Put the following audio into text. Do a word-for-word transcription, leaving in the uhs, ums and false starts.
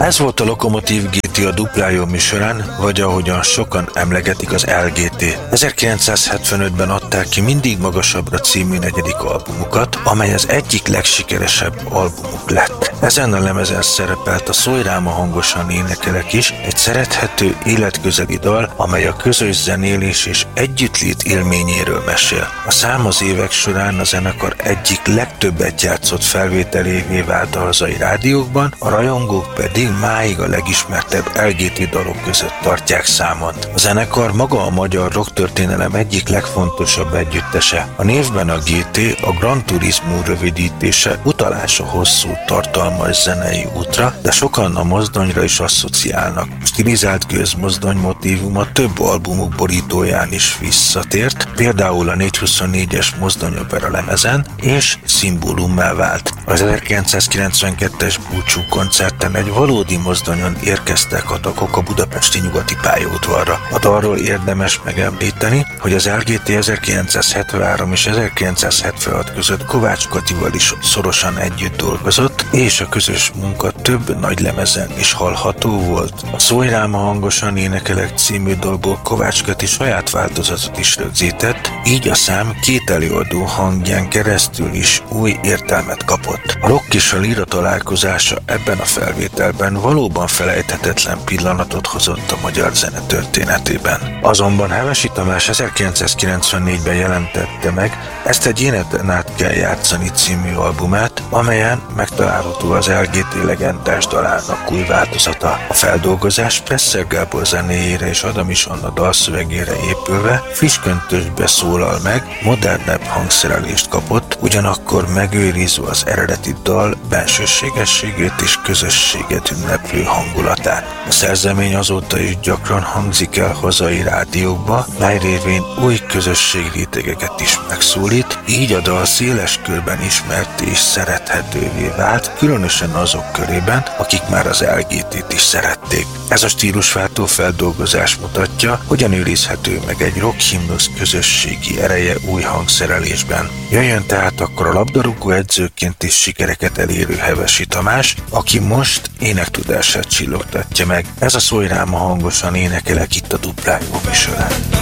Ez volt a Lokomotív gé té a duplájó műsorán, vagy ahogyan sokan emlegetik, az el gé té. ezerkilencszázhetvenötben adták ki Mindig magasabbra című negyedik albumukat, amely az egyik legsikeresebb albumuk lett. Ezen a lemezen szerepelt a Szólj rám, ha hangosan énekelek is, egy szerethető, életközeli dal, amely a közös zenélés és együttlét élményéről mesél. A szám az évek során a zenekar egyik legtöbbet játszott felvételévé vált a hazai rádiókban, a rajongók pedig máig a legismertebb el gé té dalok között tartják számon. A zenekar maga a magyar rocktörténelem egyik legfontosabb együttese. A névben a gé té a Gran Turismo rövidítése, utalás a hosszú, tartalmas zenei útra, de sokan a mozdonyra is asszociálnak. A stilizált gőzmozdony motívuma több albumuk borítóján is visszatért, például a négyszázhuszonnégyes mozdonyopera lemezen, és szimbólummá vált. Az ezerkilencszázkilencvenkettes búcsú koncerten egy valódi mozdonyon érkeztek a tagok a budapesti nyugati pályaudvarra. A dalról érdemes megemlíteni, hogy az el gé té ezerkilencszázhetvenhárom és ezerkilencszázhetvenhat között Kovács Katival is szorosan együtt dolgozott, és a közös munka több nagy lemezen is hallható volt. A Szólj rám, ha hangosan énekelek című dalból Kovács Kati saját változatot is rögzített, így a szám két előadó hangján keresztül is új értelmet kapott. A rock és a líra találkozása ebben a felvételben valóban felejthetetlen pillanatot hozott a magyar zene történetében. Azonban Hevesi Tamás ezerkilencszázkilencvennégyben jelentette meg ezt egy Életen át kell játszani című albumát, amelyen megtalálható az el gé té legendás dalának új változata. A feldolgozás Presser Gábor zenéjére és Adamiss Anna dalszövegére épülve friss köntösbe szólal meg, modernebb hangszerelést kapott, ugyanakkor megőrizve az eredeti dal bensőségességét és közösséget ünneplő hangulatát. A szerzemény azóta is gyakran hangzik el hazai rádiókba, mely révén új közösségrétegeket is megszólít, így a dal széles körben ismert és szerethetővé vált, különösen azok körében, akik már az el gé tét is szerették. Ez a stílusváltó feldolgozás mutatja, hogyan őrizhető meg egy rockhimnusz közösségi ereje új hangszerelésben. Jöjjön tehát akkor a labdarúgó edzőként is sikereket elérő Hevesi Tamás, aki most énektudását csillogtatja meg. Ez a Szólj rám, ha hangosan énekelek itt a duplájó műsorán.